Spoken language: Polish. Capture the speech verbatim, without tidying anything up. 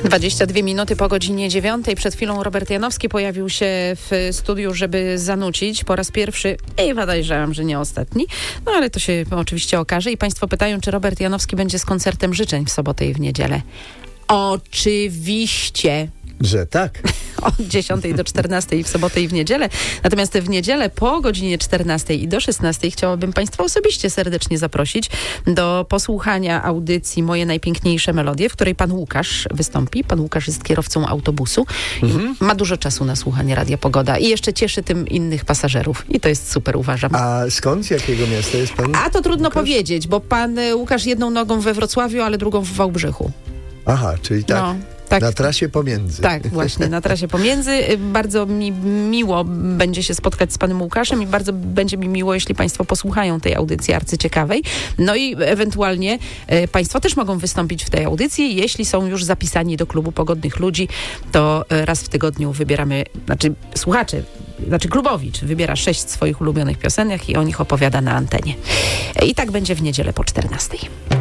dwadzieścia dwie minuty po godzinie dziewiątej. Przed chwilą Robert Janowski pojawił się w studiu, żeby zanucić po raz pierwszy i podejrzewam, że nie ostatni. No ale to się oczywiście okaże. I państwo pytają, czy Robert Janowski będzie z koncertem życzeń w sobotę i w niedzielę. Oczywiście. Że tak. Od dziesiątej do czternastej w sobotę i w niedzielę. Natomiast w niedzielę po godzinie czternastej i do szesnastej chciałabym państwa osobiście serdecznie zaprosić do posłuchania audycji Moje najpiękniejsze melodie, w której pan Łukasz wystąpi. Pan Łukasz jest kierowcą autobusu mhm. i ma dużo czasu na słuchanie Radia Pogoda i jeszcze cieszy tym innych pasażerów. I to jest super, uważam. A skąd, z jakiego miasta jest pan? A to trudno Łukasz? powiedzieć, bo pan Łukasz jedną nogą we Wrocławiu, ale drugą w Wałbrzychu. Aha, czyli tak. No. Tak, na trasie pomiędzy. Tak, właśnie, na trasie pomiędzy. Bardzo mi miło będzie się spotkać z panem Łukaszem i bardzo będzie mi miło, jeśli państwo posłuchają tej audycji arcyciekawej. No i ewentualnie e, państwo też mogą wystąpić w tej audycji. Jeśli są już zapisani do klubu Pogodnych Ludzi, to e, raz w tygodniu wybieramy, znaczy słuchacze, znaczy klubowicz wybiera sześć swoich ulubionych piosenek i o nich opowiada na antenie. E, I tak będzie w niedzielę po czternastej.